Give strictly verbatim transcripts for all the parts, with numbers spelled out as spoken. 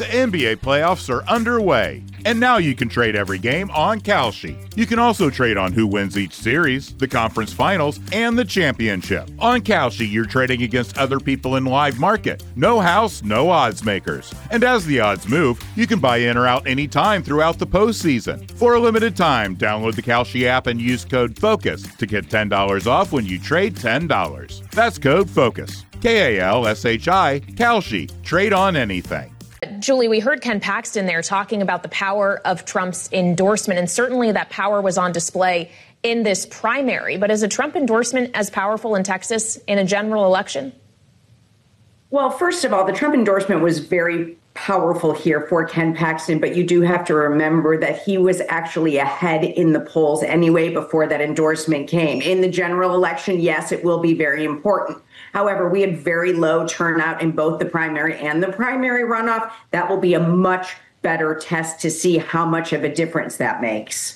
The N B A playoffs are underway, and now you can trade every game on Kalshi. You can also trade on who wins each series, the conference finals, and the championship. On Kalshi, you're trading against other people in live market. No house, no odds makers. And as the odds move, you can buy in or out anytime throughout the postseason. For a limited time, download the Kalshi app and use code FOCUS to get ten dollars off when you trade ten dollars. That's code FOCUS. K A L S H I, Kalshi. Trade on anything. Julie, we heard Ken Paxton there talking about the power of Trump's endorsement, and certainly that power was on display in this primary. But is a Trump endorsement as powerful in Texas in a general election? Well, first of all, the Trump endorsement was very powerful here for Ken Paxton, but you do have to remember that he was actually ahead in the polls anyway before that endorsement came. In the general election, yes, it will be very important. However, we had very low turnout in both the primary and the primary runoff. That will be a much better test to see how much of a difference that makes.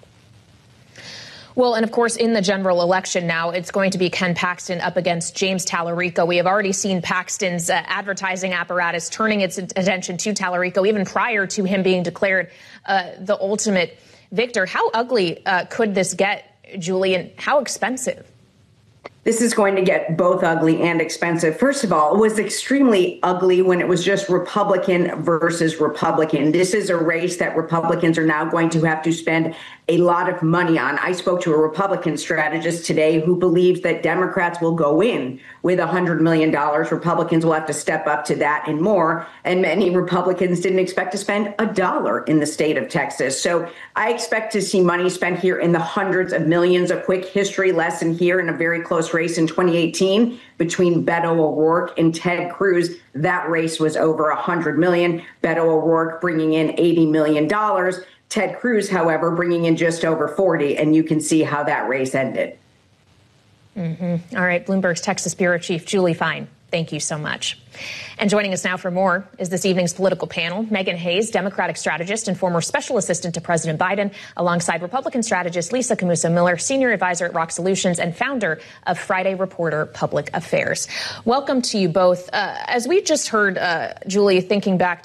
Well, and of course, in the general election now, it's going to be Ken Paxton up against James Tallarico. We have already seen Paxton's uh, advertising apparatus turning its attention to Tallarico even prior to him being declared uh, the ultimate victor. How ugly uh, could this get, Julie, and how expensive? This is going to get both ugly and expensive. First of all, it was extremely ugly when it was just Republican versus Republican. This is a race that Republicans are now going to have to spend a lot of money on. I spoke to a Republican strategist today who believes that Democrats will go in with one hundred million dollars. Republicans will have to step up to that and more. And many Republicans didn't expect to spend a dollar in the state of Texas. So I expect to see money spent here in the hundreds of millions. A quick history lesson here in a very close race in twenty eighteen between Beto O'Rourke and Ted Cruz. That race was over one hundred million dollars. Beto O'Rourke bringing in eighty million dollars. Ted Cruz, however, bringing in just over forty, and you can see how that race ended. Mm-hmm. All right, Bloomberg's Texas Bureau Chief Julie Fine, thank you so much. And joining us now for more is this evening's political panel, Megan Hayes, Democratic strategist and former special assistant to President Biden, alongside Republican strategist Lisa Camuso Miller, senior advisor at Rock Solutions and founder of Friday Reporter Public Affairs. Welcome to you both. Uh, as we just heard, uh, Julie, thinking back